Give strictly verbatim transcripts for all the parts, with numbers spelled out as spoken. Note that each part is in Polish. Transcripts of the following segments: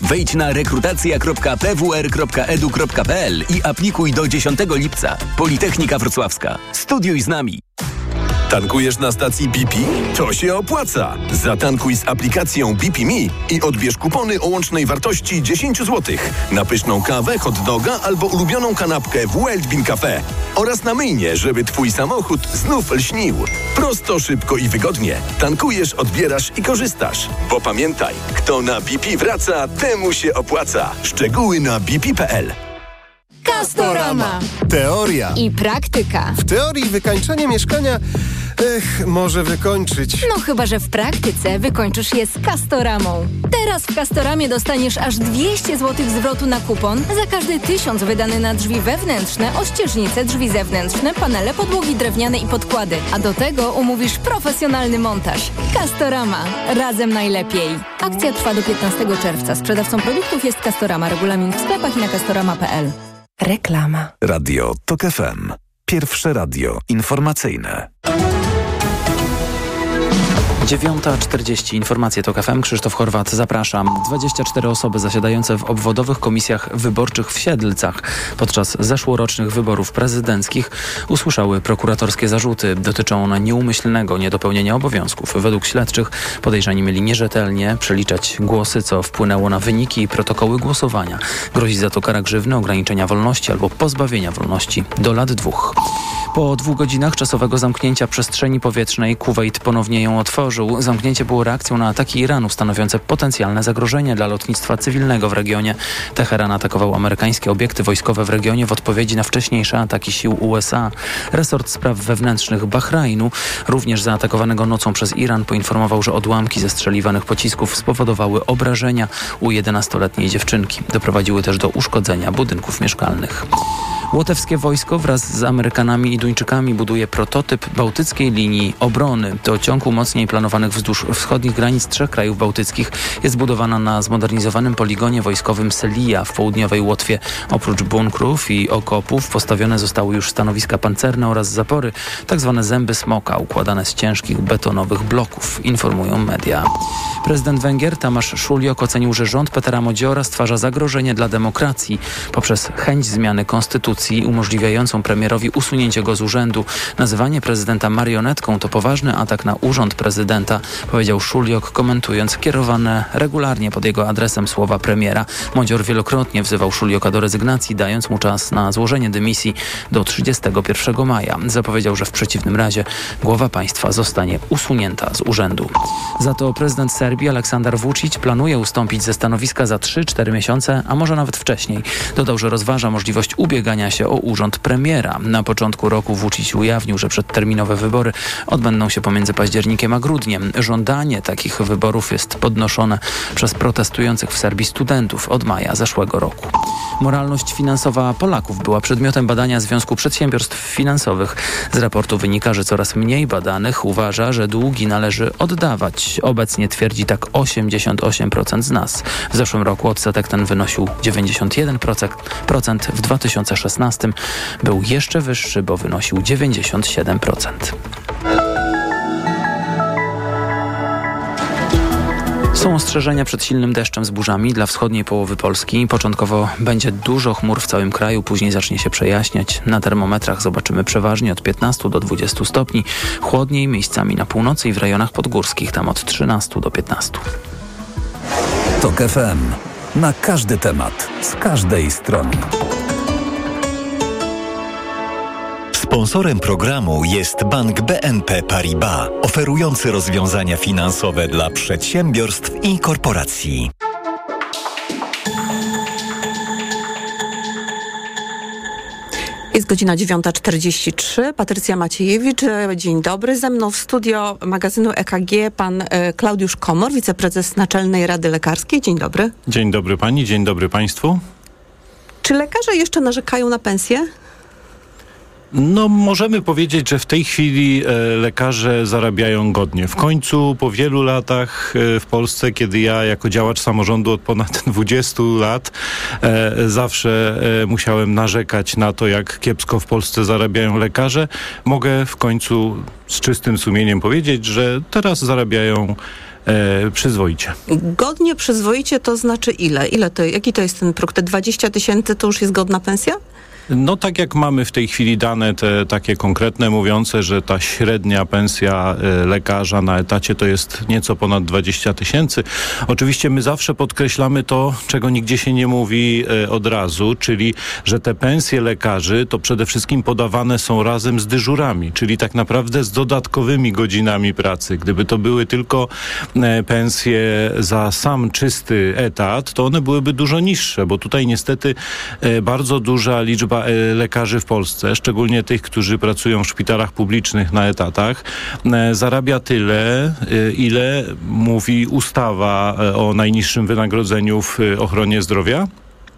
Wejdź na rekrutacja kropka p w r kropka e d u kropka p l i aplikuj do dziesiątego lipca. Politechnika Wrocławska. Studiuj z nami. Tankujesz na stacji B P? To się opłaca! Zatankuj z aplikacją B P Me i odbierz kupony o łącznej wartości dziesięć złotych na pyszną kawę, hot doga albo ulubioną kanapkę w Wild Bean Cafe oraz na myjnie, żeby twój samochód znów lśnił. Prosto, szybko i wygodnie. Tankujesz, odbierasz i korzystasz. Bo pamiętaj, kto na B P wraca, temu się opłaca. Szczegóły na b p kropka p l. Castorama. Teoria I praktyka. W teorii wykańczenie mieszkania, ech, może wykończyć. No chyba, że w praktyce wykończysz je z Castoramą. Teraz w Castoramie dostaniesz aż dwieście złotych zwrotu na kupon za każdy tysiąc wydany na drzwi wewnętrzne, ościeżnice, drzwi zewnętrzne, panele, podłogi drewniane i podkłady. A do tego umówisz profesjonalny montaż. Castorama. Razem najlepiej. Akcja trwa do piętnastego czerwca. Sprzedawcą produktów jest Castorama. Regulamin w sklepach i na castorama kropka p l. Reklama. Radio TOK F M. Pierwsze radio informacyjne. dziewiąta czterdzieści. Informacje TOK F M. Krzysztof Chorwat, zapraszam. dwadzieścia cztery osoby zasiadające w obwodowych komisjach wyborczych w Siedlcach podczas zeszłorocznych wyborów prezydenckich usłyszały prokuratorskie zarzuty. Dotyczą one nieumyślnego niedopełnienia obowiązków. Według śledczych podejrzani mieli nierzetelnie przeliczać głosy, co wpłynęło na wyniki i protokoły głosowania. Grozi za to kara grzywny, ograniczenia wolności albo pozbawienia wolności do lat dwóch. Po dwóch godzinach czasowego zamknięcia przestrzeni powietrznej Kuwejt ponownie ją otworzył. Zamknięcie było reakcją na ataki Iranu stanowiące potencjalne zagrożenie dla lotnictwa cywilnego w regionie. Teheran atakował amerykańskie obiekty wojskowe w regionie w odpowiedzi na wcześniejsze ataki sił U S A. Resort spraw wewnętrznych Bahrajnu, również zaatakowanego nocą przez Iran, poinformował, że odłamki zestrzeliwanych pocisków spowodowały obrażenia u jedenastoletniej dziewczynki. Doprowadziły też do uszkodzenia budynków mieszkalnych. Łotewskie wojsko wraz z Amerykanami i Duńczykami buduje prototyp bałtyckiej linii obrony. To ciąg umocnień planowanych wzdłuż wschodnich granic trzech krajów bałtyckich jest budowana na zmodernizowanym poligonie wojskowym Selija w południowej Łotwie. Oprócz bunkrów i okopów postawione zostały już stanowiska pancerne oraz zapory, tak zwane zęby smoka, układane z ciężkich betonowych bloków, informują media. Prezydent Węgier Tamás Szuliok ocenił, że rząd Petera Modziora stwarza zagrożenie dla demokracji poprzez chęć zmiany konstytucji umożliwiającą premierowi usunięcie go z urzędu. Nazywanie prezydenta marionetką to poważny atak na urząd prezydenta, powiedział Szuliok, komentując kierowane regularnie pod jego adresem słowa premiera. Modzior wielokrotnie wzywał Szulioka do rezygnacji, dając mu czas na złożenie dymisji do trzydziestego pierwszego maja. Zapowiedział, że w przeciwnym razie głowa państwa zostanie usunięta z urzędu. Za to prezydent Serbii Aleksandar Vučić planuje ustąpić ze stanowiska za trzy cztery miesiące, a może nawet wcześniej. Dodał, że rozważa możliwość ubiegania się o urząd premiera. Na początku roku Vučić ujawnił, że przedterminowe wybory odbędą się pomiędzy październikiem a grudniem. Żądanie takich wyborów jest podnoszone przez protestujących w Serbii studentów od maja zeszłego roku. Moralność finansowa Polaków była przedmiotem badania Związku Przedsiębiorstw Finansowych. Z raportu wynika, że coraz mniej badanych uważa, że długi należy oddawać. Obecnie twierdzi tak osiemdziesiąt osiem procent z nas. W zeszłym roku odsetek ten wynosił dziewięćdziesiąt jeden procent. W dwa tysiące szesnastym był jeszcze wyższy, bo wynosił dziewięćdziesiąt siedem procent. Są ostrzeżenia przed silnym deszczem z burzami dla wschodniej połowy Polski. Początkowo będzie dużo chmur w całym kraju, później zacznie się przejaśniać. Na termometrach zobaczymy przeważnie od piętnastu do dwudziestu stopni. Chłodniej miejscami na północy i w rejonach podgórskich, tam od trzynastu do piętnastu. TOK F M. Na każdy temat, z każdej strony. Sponsorem programu jest Bank B N P Paribas, oferujący rozwiązania finansowe dla przedsiębiorstw i korporacji. Jest godzina dziewiąta czterdzieści trzy. Patrycja Maciejewicz. Dzień dobry. Ze mną w studio magazynu E K G pan Klaudiusz Komor, wiceprezes Naczelnej Rady Lekarskiej. Dzień dobry. Dzień dobry pani, dzień dobry państwu. Czy lekarze jeszcze narzekają na pensję? No, możemy powiedzieć, że w tej chwili e, lekarze zarabiają godnie. W końcu, po wielu latach e, w Polsce, kiedy ja jako działacz samorządu od ponad dwudziestu lat e, zawsze e, musiałem narzekać na to, jak kiepsko w Polsce zarabiają lekarze, mogę w końcu z czystym sumieniem powiedzieć, że teraz zarabiają E, przyzwoicie. Godnie, przyzwoicie to znaczy ile? Ile to, jaki to jest ten próg? Te dwadzieścia tysięcy to już jest godna pensja? No tak jak mamy w tej chwili dane te takie konkretne mówiące, że ta średnia pensja e, lekarza na etacie to jest nieco ponad dwadzieścia tysięcy. Oczywiście my zawsze podkreślamy to, czego nigdzie się nie mówi e, od razu, czyli że te pensje lekarzy to przede wszystkim podawane są razem z dyżurami, czyli tak naprawdę z dodatkowymi godzinami pracy. Gdyby to były tylko e, pensje za sam czysty etat, to one byłyby dużo niższe, bo tutaj niestety e, bardzo duża liczba lekarzy w Polsce, szczególnie tych, którzy pracują w szpitalach publicznych na etatach, zarabia tyle, ile mówi ustawa o najniższym wynagrodzeniu w ochronie zdrowia.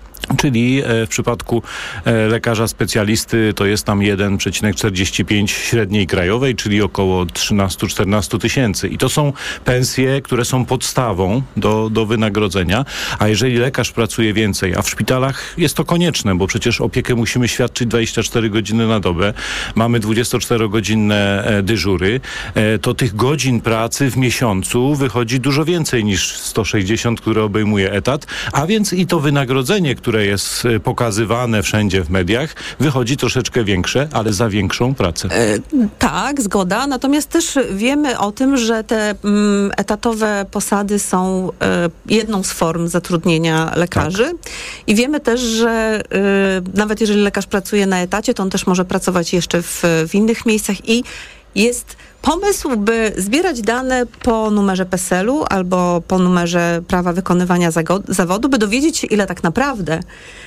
Czyli w przypadku lekarza specjalisty to jest tam jeden przecinek czterdzieści pięć średniej krajowej, czyli około trzynaście do czternastu tysięcy. I to są pensje, które są podstawą do, do wynagrodzenia. A jeżeli lekarz pracuje więcej, a w szpitalach jest to konieczne, bo przecież opiekę musimy świadczyć dwadzieścia cztery godziny na dobę, mamy dwudziestoczterogodzinne dyżury, to tych godzin pracy w miesiącu wychodzi dużo więcej niż sto sześćdziesiąt, które obejmuje etat, a więc i to wynagrodzenie, które jest pokazywane wszędzie w mediach, wychodzi troszeczkę większe, ale za większą pracę. E, tak, zgoda. Natomiast też wiemy o tym, że te mm, etatowe posady są e, jedną z form zatrudnienia lekarzy. Tak. I wiemy też, że e, nawet jeżeli lekarz pracuje na etacie, to on też może pracować jeszcze w, w innych miejscach i jest pomysł, by zbierać dane po numerze P E S E L u albo po numerze prawa wykonywania zawodu, by dowiedzieć się, ile tak naprawdę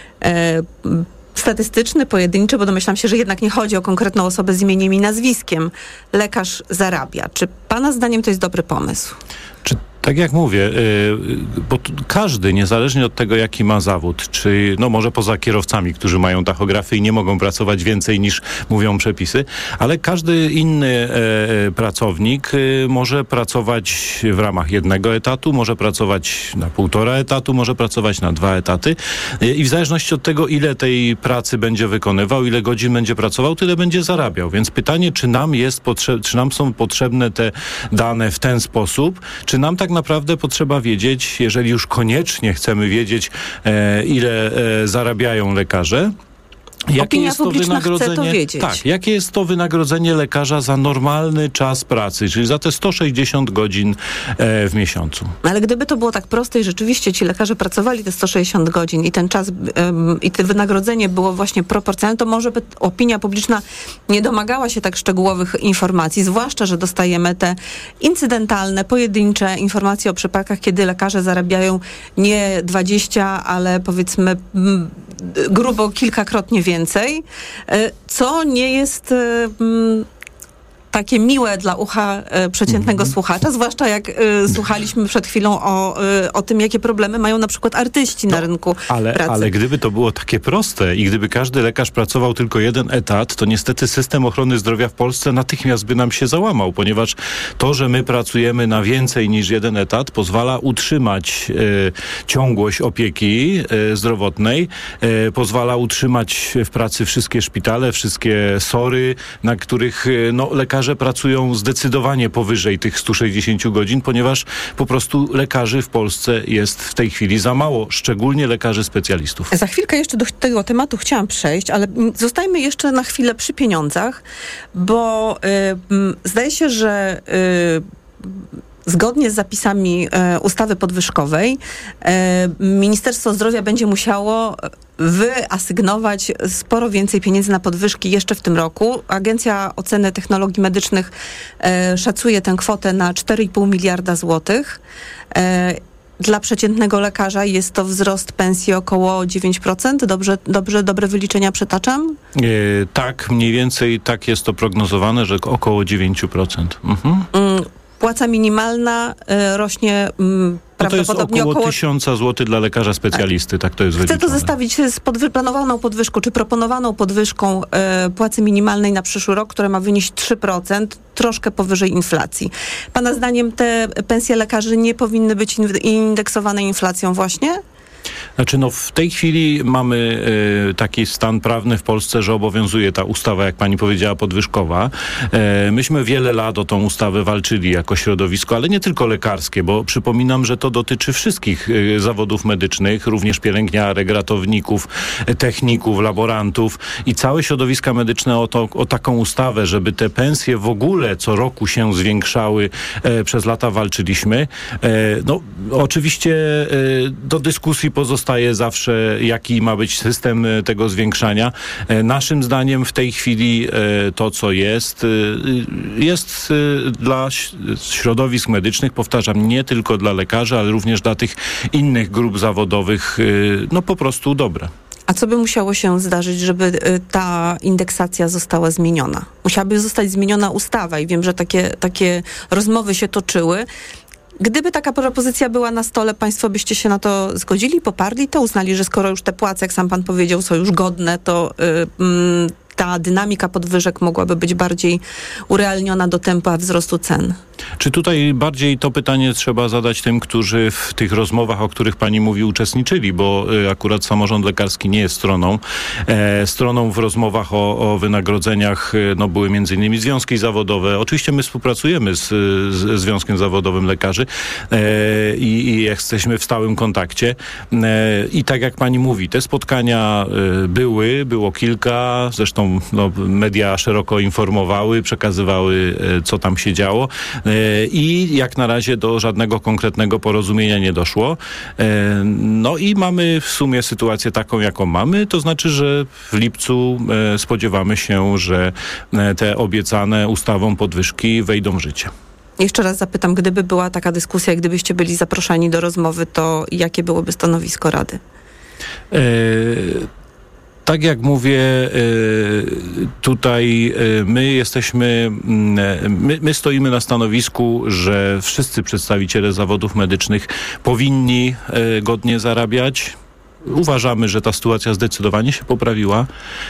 e, statystyczny, pojedynczy, bo domyślam się, że jednak nie chodzi o konkretną osobę z imieniem i nazwiskiem, lekarz zarabia. Czy pana zdaniem to jest dobry pomysł? Czy tak jak mówię, bo każdy, niezależnie od tego, jaki ma zawód, czy no może poza kierowcami, którzy mają tachografy i nie mogą pracować więcej niż mówią przepisy, ale każdy inny e, pracownik e, może pracować w ramach jednego etatu, może pracować na półtora etatu, może pracować na dwa etaty e, i w zależności od tego, ile tej pracy będzie wykonywał, ile godzin będzie pracował, tyle będzie zarabiał. Więc pytanie, czy nam jest potrze- czy nam są potrzebne te dane w ten sposób, czy nam tak naprawdę potrzeba wiedzieć, jeżeli już koniecznie chcemy wiedzieć, e, ile e, zarabiają lekarze, jakie Opinia jest to publiczna wynagrodzenie? chce to wiedzieć. Tak, jakie jest to wynagrodzenie lekarza za normalny czas pracy, czyli za te sto sześćdziesiąt godzin e, w miesiącu. Ale gdyby to było tak proste i rzeczywiście ci lekarze pracowali te sto sześćdziesiąt godzin i ten czas ym, i to wynagrodzenie było właśnie proporcjonalne, to może by opinia publiczna nie domagała się tak szczegółowych informacji, zwłaszcza, że dostajemy te incydentalne, pojedyncze informacje o przypadkach, kiedy lekarze zarabiają nie dwadzieścia, ale powiedzmy m, grubo kilkakrotnie więcej. więcej, co nie jest mm, takie miłe dla ucha e, przeciętnego mm-hmm. słuchacza, zwłaszcza jak e, słuchaliśmy przed chwilą o, e, o tym, jakie problemy mają na przykład artyści no, na rynku ale, pracy. Ale gdyby to było takie proste i gdyby każdy lekarz pracował tylko jeden etat, to niestety system ochrony zdrowia w Polsce natychmiast by nam się załamał, ponieważ to, że my pracujemy na więcej niż jeden etat, pozwala utrzymać e, ciągłość opieki e, zdrowotnej, e, pozwala utrzymać w pracy wszystkie szpitale, wszystkie sory, na których e, no, lekarze pracują zdecydowanie powyżej tych stu sześćdziesięciu godzin, ponieważ po prostu lekarzy w Polsce jest w tej chwili za mało, szczególnie lekarzy specjalistów. Za chwilkę jeszcze do tego tematu chciałam przejść, ale zostajmy jeszcze na chwilę przy pieniądzach, bo y, zdaje się, że y, zgodnie z zapisami e, ustawy podwyżkowej e, Ministerstwo Zdrowia będzie musiało wyasygnować sporo więcej pieniędzy na podwyżki jeszcze w tym roku. Agencja Oceny Technologii Medycznych e, szacuje tę kwotę na cztery i pół miliarda złotych. E, Dla przeciętnego lekarza jest to wzrost pensji około dziewięć procent. Dobrze, dobrze, dobre wyliczenia przytaczam? E, tak, mniej więcej tak jest to prognozowane, że około dziewięć procent. Mhm. Mm. Płaca minimalna y, rośnie y, No to jest prawdopodobnie około, około tysiąca złotych dla lekarza specjalisty, tak, tak to jest Chcę wyliczone. to zestawić z podwyplanowaną podwyżką, czy proponowaną podwyżką e, płacy minimalnej na przyszły rok, która ma wynieść trzy procent, troszkę powyżej inflacji. Pana zdaniem te pensje lekarzy nie powinny być indeksowane inflacją właśnie? Znaczy, no w tej chwili mamy e, taki stan prawny w Polsce, że obowiązuje ta ustawa, jak pani powiedziała, podwyżkowa. E, myśmy wiele lat o tą ustawę walczyli jako środowisko, ale nie tylko lekarskie, bo przypominam, że to dotyczy wszystkich e, zawodów medycznych, również pielęgniarek, ratowników, e, techników, laborantów i całe środowiska medyczne o, to, o taką ustawę, żeby te pensje w ogóle co roku się zwiększały. E, przez lata walczyliśmy. E, no, oczywiście e, do dyskusji pozostaje zawsze, jaki ma być system tego zwiększania. Naszym zdaniem w tej chwili to, co jest, jest dla środowisk medycznych, powtarzam, nie tylko dla lekarzy, ale również dla tych innych grup zawodowych, no po prostu dobre. A co by musiało się zdarzyć, żeby ta indeksacja została zmieniona? Musiałaby zostać zmieniona ustawa i wiem, że takie, takie rozmowy się toczyły. Gdyby taka propozycja była na stole, państwo byście się na to zgodzili, poparli to, uznali, że skoro już te płace, jak sam pan powiedział, są już godne, to yy, yy, ta dynamika podwyżek mogłaby być bardziej urealniona do tempa wzrostu cen. Czy tutaj bardziej to pytanie trzeba zadać tym, którzy w tych rozmowach, o których pani mówi, uczestniczyli, bo y, akurat samorząd lekarski nie jest stroną. E, stroną w rozmowach o, o wynagrodzeniach y, no, były między innymi związki zawodowe. Oczywiście my współpracujemy z, z Związkiem Zawodowym Lekarzy e, i, i jesteśmy w stałym kontakcie. E, I tak jak pani mówi, te spotkania y, były, było kilka, zresztą no, media szeroko informowały, przekazywały, y, co tam się działo. I jak na razie do żadnego konkretnego porozumienia nie doszło. No i mamy w sumie sytuację taką, jaką mamy. To znaczy, że w lipcu spodziewamy się, że te obiecane ustawą podwyżki wejdą w życie. Jeszcze raz zapytam, gdyby była taka dyskusja, gdybyście byli zaproszeni do rozmowy, to jakie byłoby stanowisko Rady? E- Tak jak mówię, tutaj my jesteśmy, my, my stoimy na stanowisku, że wszyscy przedstawiciele zawodów medycznych powinni godnie zarabiać. Uważamy, że ta sytuacja zdecydowanie się poprawiła.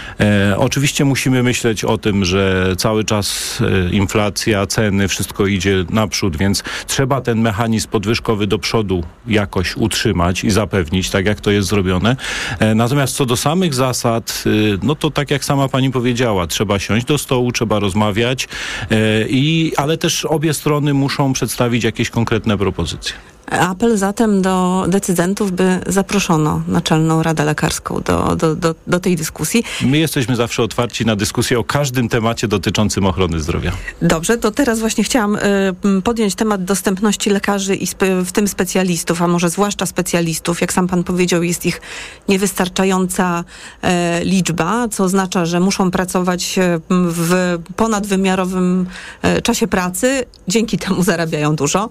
E, oczywiście musimy myśleć o tym, że cały czas e, inflacja, ceny, wszystko idzie naprzód, więc trzeba ten mechanizm podwyżkowy do przodu jakoś utrzymać i zapewnić, tak jak to jest zrobione. E, natomiast co do samych zasad, e, no to tak jak sama pani powiedziała, trzeba siąść do stołu, trzeba rozmawiać, e, i, ale też obie strony muszą przedstawić jakieś konkretne propozycje. Apel zatem do decydentów, by zaproszono Naczelną Radę Lekarską do, do, do, do tej dyskusji. My jesteśmy zawsze otwarci na dyskusję o każdym temacie dotyczącym ochrony zdrowia. Dobrze, to teraz właśnie chciałam y, podjąć temat dostępności lekarzy i spe, w tym specjalistów, a może zwłaszcza specjalistów. Jak sam pan powiedział, jest ich niewystarczająca e, liczba, co oznacza, że muszą pracować w ponadwymiarowym e, czasie pracy. Dzięki temu zarabiają dużo.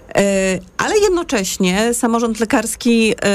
E, ale jednocześnie samorząd lekarski y,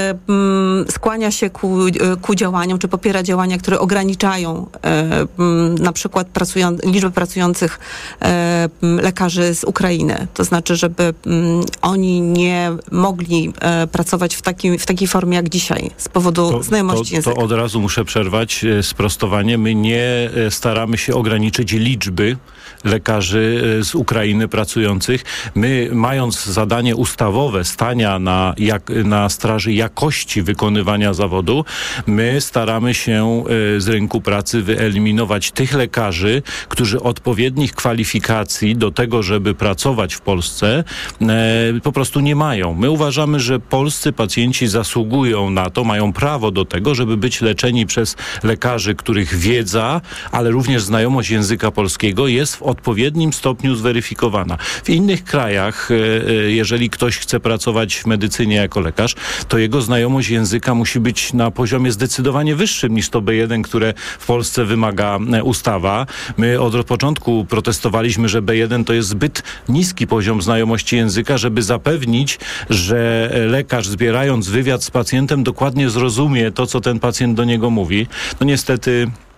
y, skłania się ku, y, ku działaniom, czy popiera działania, które ograniczają y, y, na przykład pracują, liczbę pracujących y, y, lekarzy z Ukrainy. To znaczy, żeby y, oni nie mogli y, pracować w, takim, w takiej formie jak dzisiaj z powodu to, znajomości to, języka. To od razu muszę przerwać e, sprostowanie. My nie e, staramy się ograniczyć liczby lekarzy e, z Ukrainy pracujących. My, mając zadanie ustawowe stania na, jak, na straży jakości wykonywania zawodu, my staramy się e, z rynku pracy wyeliminować tych lekarzy, którzy odpowiednich kwalifikacji do tego, żeby pracować w Polsce, e, po prostu nie mają. My uważamy, że polscy pacjenci zasługują na to, mają prawo do tego, żeby być leczeni przez lekarzy, których wiedza, ale również znajomość języka polskiego jest w odpowiednim stopniu zweryfikowana. W innych krajach, jeżeli ktoś chce pracować w medycynie jako lekarz, to jego znajomość języka musi być na poziomie zdecydowanie wyższym niż to B jeden, które w Polsce wymaga ustawa. My od początku protestowaliśmy, że B jeden to jest zbyt niski poziom znajomości języka, żeby zapewnić, że lekarz, zbierając wywiad z pacjentem, dokładnie zrozumie to, co ten pacjent do niego mówi. No niestety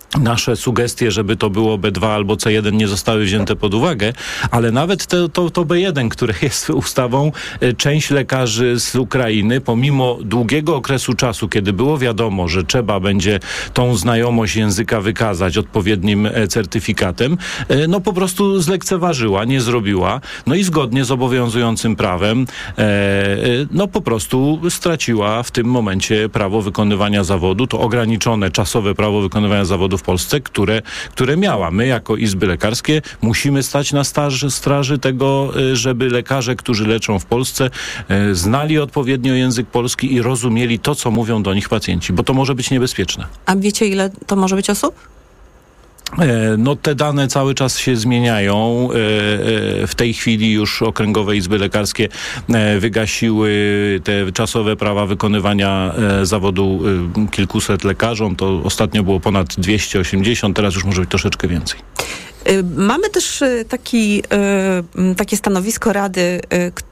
nasze sugestie, żeby to było B dwa albo C jeden nie zostały wzięte pod uwagę, ale nawet to, to, to B jeden, które jest ustawą, część lekarzy z Ukrainy, pomimo długiego okresu czasu, kiedy było wiadomo, że trzeba będzie tą znajomość języka wykazać odpowiednim certyfikatem, no po prostu zlekceważyła, nie zrobiła, no i zgodnie z obowiązującym prawem, no po prostu straciła w tym momencie prawo wykonywania zawodu, to ograniczone czasowe prawo wykonywania zawodu w Polsce, które, które miała. My jako Izby Lekarskie musimy stać na straży, straży tego, żeby lekarze, którzy leczą w Polsce, znali odpowiednio język polski i rozumieli to, co mówią do nich pacjenci, bo to może być niebezpieczne. A wiecie, ile to może być osób? No te dane cały czas się zmieniają. W tej chwili już Okręgowe Izby Lekarskie wygasiły te czasowe prawa wykonywania zawodu kilkuset lekarzom. To ostatnio było ponad dwieście osiemdziesiąt, teraz już może być troszeczkę więcej. Mamy też taki, takie stanowisko Rady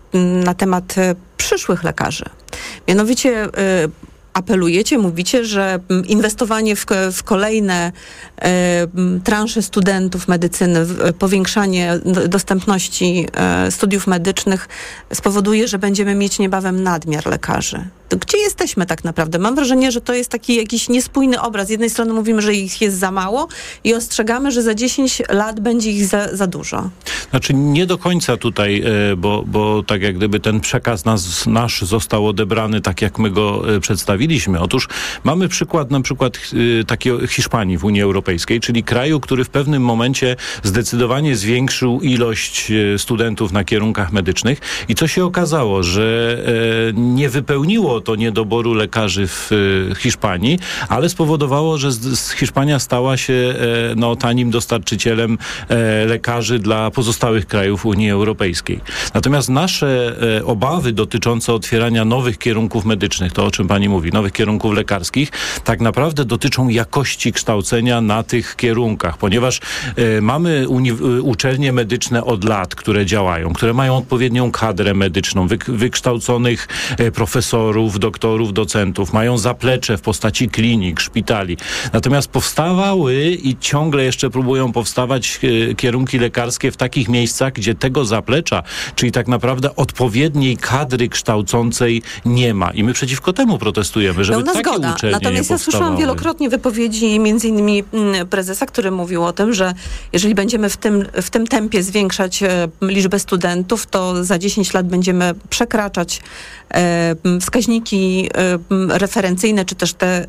na temat przyszłych lekarzy. Mianowicie apelujecie, mówicie, że inwestowanie w, w kolejne e, transze studentów medycyny, w, powiększanie dostępności e, studiów medycznych spowoduje, że będziemy mieć niebawem nadmiar lekarzy. To gdzie jesteśmy tak naprawdę? Mam wrażenie, że to jest taki jakiś niespójny obraz. Z jednej strony mówimy, że ich jest za mało i ostrzegamy, że za dziesięć lat będzie ich za, za dużo. Znaczy nie do końca tutaj, bo, bo tak jak gdyby ten przekaz nas, nasz został odebrany tak, jak my go przedstawiliśmy. Otóż mamy przykład na przykład takiej Hiszpanii w Unii Europejskiej, czyli kraju, który w pewnym momencie zdecydowanie zwiększył ilość studentów na kierunkach medycznych i co się okazało, że nie wypełniło to niedoboru lekarzy w Hiszpanii, ale spowodowało, że Hiszpania stała się no, tanim dostarczycielem lekarzy dla pozostałych krajów Unii Europejskiej. Natomiast nasze obawy dotyczące otwierania nowych kierunków medycznych, to o czym pani mówi, nowych kierunków lekarskich, tak naprawdę dotyczą jakości kształcenia na tych kierunkach, ponieważ mamy uni- uczelnie medyczne od lat, które działają, które mają odpowiednią kadrę medyczną, wy- wykształconych profesorów, doktorów, docentów, mają zaplecze w postaci klinik, szpitali. Natomiast powstawały i ciągle jeszcze próbują powstawać e, kierunki lekarskie w takich miejscach, gdzie tego zaplecza, czyli tak naprawdę odpowiedniej kadry kształcącej nie ma. I my przeciwko temu protestujemy, żeby Pełna takie zgoda. uczelnie Natomiast nie ja słyszałam wielokrotnie wypowiedzi między innymi prezesa, który mówił o tym, że jeżeli będziemy w tym, w tym tempie zwiększać e, liczbę studentów, to za dziesięć lat będziemy przekraczać e, wskaźniki e, referencyjne, czy też te e,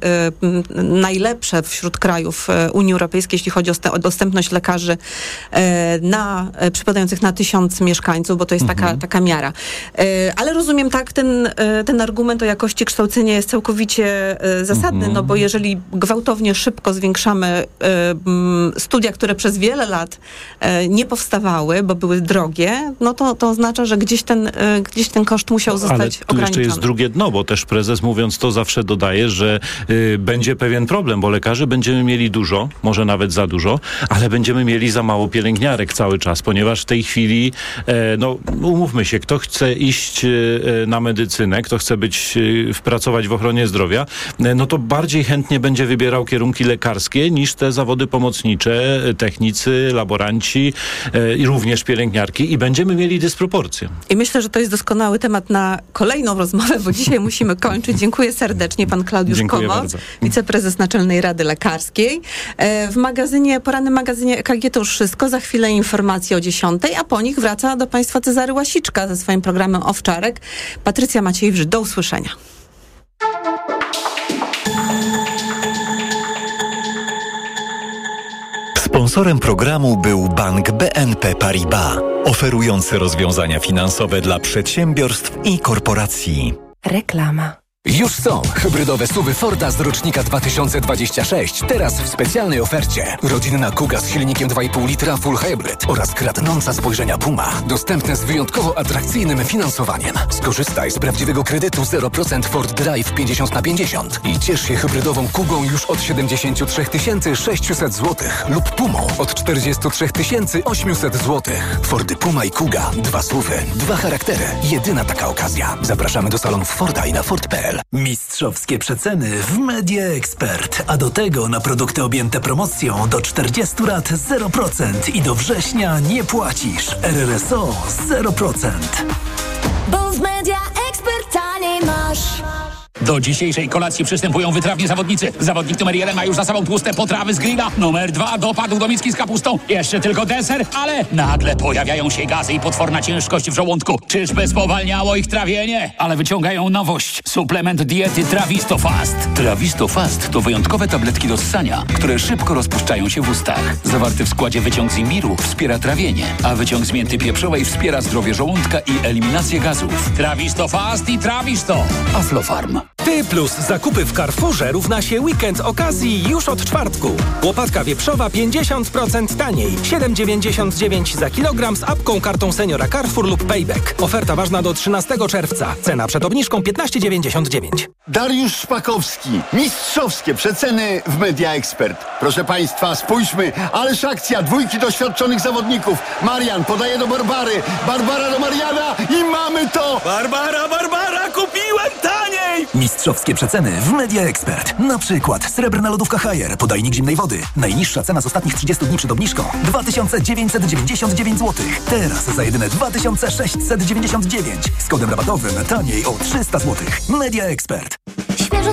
najlepsze wśród krajów e, Unii Europejskiej, jeśli chodzi o, st- o dostępność lekarzy e, na, e, przypadających na tysiąc mieszkańców, bo to jest mhm. taka, taka miara. E, ale rozumiem tak, ten, e, ten argument o jakości kształcenia jest całkowicie e, zasadny, mhm. no bo jeżeli gwałtownie szybko zwiększamy e, m, studia, które przez wiele lat e, nie powstawały, bo były drogie, no to, to oznacza, że gdzieś ten, e, gdzieś ten koszt musiał zostać ale tu ograniczony. jeszcze jest drugie dno, bo też prezes mówiąc to zawsze dodaje, że y, będzie pewien problem, bo lekarzy będziemy mieli dużo, może nawet za dużo, ale będziemy mieli za mało pielęgniarek cały czas, ponieważ w tej chwili, e, no umówmy się, kto chce iść e, na medycynę, kto chce być, e, pracować w ochronie zdrowia, e, no to bardziej chętnie będzie wybierał kierunki lekarskie niż te zawody pomocnicze, technicy, laboranci e, i również pielęgniarki i będziemy mieli dysproporcje. I myślę, że to jest doskonały temat na kolejną rozmowę, bo dzisiaj musimy kończyć. Dziękuję serdecznie, pan Klaudiusz Dziękuję Komor, bardzo. wiceprezes Naczelnej Rady Lekarskiej. W magazynie, porannym magazynie E K G to już wszystko. Za chwilę informacje o dziesiątej, a po nich wraca do państwa Cezary Łasiczka ze swoim programem Owczarek. Patrycja Maciejewicz, do usłyszenia. Sponsorem programu był Bank B N P Paribas, oferujący rozwiązania finansowe dla przedsiębiorstw i korporacji. Reklama. Już są hybrydowe suwy Forda z rocznika dwa tysiące dwudziestego szóstego, teraz w specjalnej ofercie. Rodzinna Kuga z silnikiem dwa i pół litra Full Hybrid oraz kradnąca spojrzenia Puma. Dostępne z wyjątkowo atrakcyjnym finansowaniem. Skorzystaj z prawdziwego kredytu zero procent Ford Drive pięćdziesiąt na pięćdziesiąt i ciesz się hybrydową Kugą już od siedemdziesiąt trzy tysiące sześćset złotych lub Pumą od czterdzieści trzy tysiące osiemset złotych. Fordy Puma i Kuga. Dwa suwy, dwa charaktery. Jedyna taka okazja. Zapraszamy do salonów Forda i na Ford kropka p l. kropka p l. Mistrzowskie przeceny w Media Expert. A do tego na produkty objęte promocją do czterdziestu rat zero procent i do września nie płacisz. R R S O zero procent. Bo w Media Expert taniej masz. Do dzisiejszej kolacji przystępują wytrawni zawodnicy. Zawodnik numer jeden ma już za sobą tłuste potrawy z grilla. Numer dwa dopadł do miski z kapustą. Jeszcze tylko deser, ale nagle pojawiają się gazy i potworna ciężkość w żołądku. Czyżby spowalniało ich trawienie? Ale wyciągają nowość. Suplement diety Trawisto Fast. Trawisto Fast to wyjątkowe tabletki do ssania, które szybko rozpuszczają się w ustach. Zawarty w składzie wyciąg z imbiru wspiera trawienie, a wyciąg z mięty pieprzowej wspiera zdrowie żołądka i eliminację gazów. Trawisto Fast i Trawisto. Aflofarm. Ty plus zakupy w Carrefourze równa się weekend okazji już od czwartku. Łopatka wieprzowa pięćdziesiąt procent taniej. siedem dziewięćdziesiąt dziewięć za kilogram z apką, kartą seniora Carrefour lub Payback. Oferta ważna do trzynastego czerwca. Cena przed obniżką piętnaście dziewięćdziesiąt dziewięć. Dariusz Szpakowski. Mistrzowskie przeceny w Media Expert. Proszę Państwa, spójrzmy. Ależ akcja dwójki doświadczonych zawodników. Marian podaje do Barbary. Barbara do Mariana i mamy to! Barbara, Barbara, kupiłem taniej! Mistrzowskie przeceny w Media Expert. Na przykład srebrna lodówka Haier, podajnik zimnej wody. Najniższa cena z ostatnich trzydziestu dni przed obniżką dwa tysiące dziewięćset dziewięćdziesiąt dziewięć złotych. Teraz za jedyne dwa tysiące sześćset dziewięćdziesiąt dziewięć. Z kodem rabatowym taniej o trzysta złotych. Media Expert.